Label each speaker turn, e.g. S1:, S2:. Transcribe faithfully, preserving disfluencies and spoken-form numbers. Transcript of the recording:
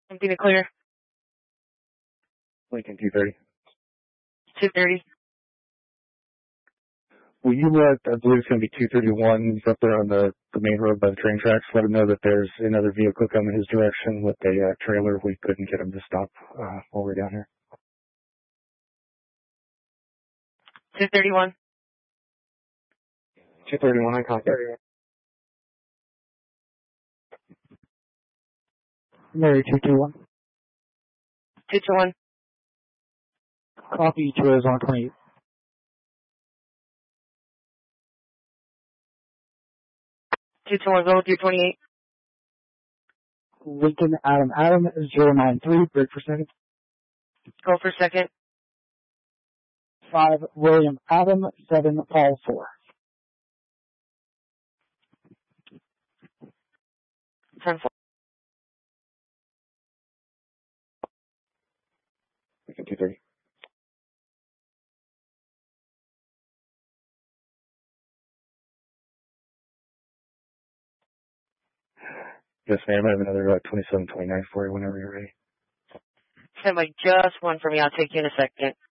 S1: Something to clear.
S2: Lincoln two thirty.
S1: two thirty.
S2: Will you let, I believe it's going to be two thirty-one, he's up there on the, the main road by the train tracks, let him know that there's another vehicle coming his direction with a uh, trailer. We couldn't get him to stop uh, while we're down here.
S1: two thirty-one.
S2: two thirty-one, I contact.
S3: Mary two two one.
S1: two two one.
S3: Copy to Arizona twenty-eight.
S1: two two one, go with your twenty-eight.
S3: Lincoln Adam Adam zero nine three, break for second.
S1: Go for second.
S3: five William Adam seven Paul four.
S1: ten four.
S2: Lincoln two thirty. Yes, ma'am. I have another uh, twenty-seven twenty-nine for you whenever you're ready.
S1: Stand by just one for me. I'll take you in a second.